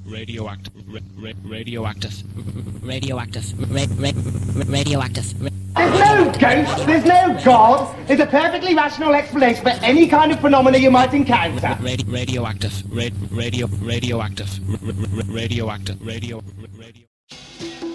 radioactive, There's no ghost, there's no God. There's a perfectly rational explanation for any kind of phenomena you might encounter. radioactive, radioactive,